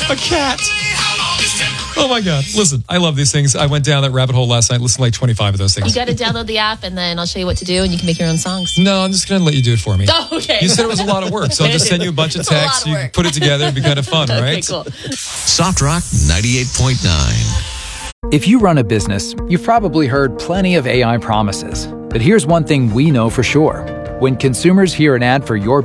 A cat. Oh my God. Listen, I love these things. I went down that rabbit hole last night, listened to like 25 of those things. You got to download the app, and then I'll show you what to do, and you can make your own songs. No, I'm just going to let you do it for me. Oh, okay. You said it was a lot of work, so I'll just send you a bunch of texts. You can put it together. It'd be kind of fun, right? Okay, cool. Soft Rock 98.9. If you run a business, you've probably heard plenty of AI promises. But here's one thing we know for sure. When consumers hear an ad for your